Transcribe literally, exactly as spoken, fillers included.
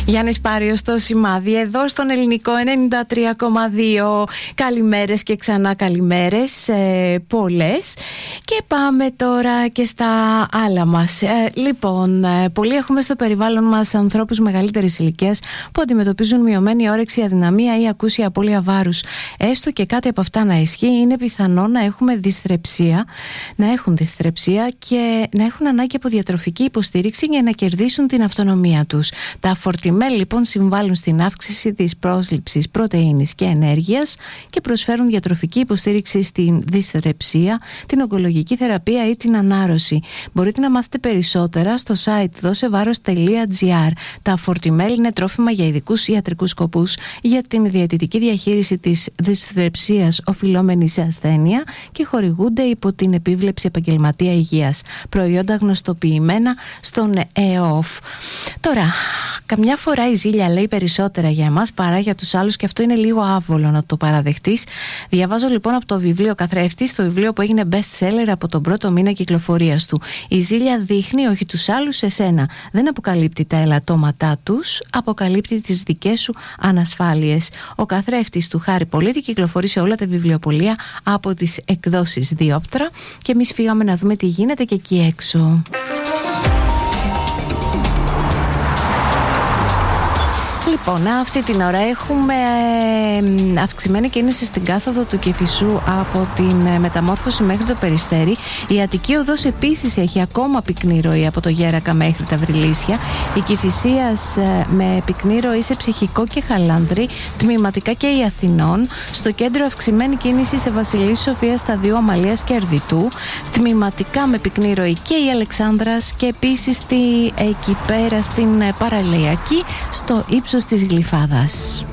Γιάννης Πάριος στο σημάδι, εδώ στον Ελληνικό ενενήντα τρία κόμμα δύο. Καλημέρες και ξανά καλημέρες, ε, πολλές. Και πάμε τώρα και στα άλλα μας. Ε, λοιπόν, ε, πολλοί έχουμε στο περιβάλλον μας ανθρώπους μεγαλύτερης ηλικίας που αντιμετωπίζουν μειωμένη όρεξη, αδυναμία ή ακούσια απώλεια βάρους. Έστω και κάτι από αυτά να ισχύει, είναι πιθανό να έχουμε δυσθρεψία, να έχουν δυσθρεψία και να έχουν ανάγκη από διατροφική υποστήριξη για να κερδίσουν την αυτονομία τους. Τα φορτιμέλ λοιπόν συμβάλλουν στην αύξηση της πρόσληψης πρωτεΐνης και ενέργειας και προσφέρουν διατροφική υποστήριξη στην δυσθρεψία, την ογκολογική θεραπεία ή την ανάρρωση. Μπορείτε να μάθετε περισσότερα στο site δώσεβάρος τελεία τζι άρ. Τα φορτιμέλ είναι τρόφιμα για ειδικούς ιατρικούς σκοπούς για την διαιτητική διαχείριση της δυσθρεψίας οφειλόμενης σε ασθένεια και χορηγούνται υπό την επίβλεψη επαγγελματία υγείας. Προϊόντα γνωστοποιημένα στον ΕΟΦ. Τώρα, καμιά φορά η ζήλια λέει περισσότερα για εμάς παρά για τους άλλους και αυτό είναι λίγο άβολο να το παραδεχτείς. Διαβάζω λοιπόν από το βιβλίο Καθρέφτης, το βιβλίο που έγινε best seller από τον πρώτο μήνα κυκλοφορίας του. Η ζήλια δείχνει όχι τους άλλους, εσένα. Δεν αποκαλύπτει τα ελαττώματά τους, αποκαλύπτει τις δικές σου ανασφάλειες. Ο Καθρέφτης του Χάρη Πολίτη κυκλοφορεί σε όλα τα βιβλιοπωλεία από τις εκδόσεις Διόπτρα και εμείς φύγαμε να δούμε τι γίνεται και εκεί έξω. Λοιπόν, αυτή την ώρα έχουμε αυξημένη κίνηση στην κάθοδο του Κηφισού από την Μεταμόρφωση μέχρι το Περιστέρι. Η Αττική Οδός επίσης έχει ακόμα πυκνή ροή από το Γέρακα μέχρι τα Βρυλίσια. Η Κηφισίας με πυκνή ροή σε Ψυχικό και Χαλάνδρη, τμηματικά και η Αθηνών. Στο κέντρο αυξημένη κίνηση σε Βασιλής Σοφίας, Σταδίου Αμαλίας και Ερδιτού. Τμηματικά με πυκνή ροή και η Αλεξάνδρας και επίσης τη, εκεί πέρα στην Παραλιακή, στο ύψος της Γλυφάδας.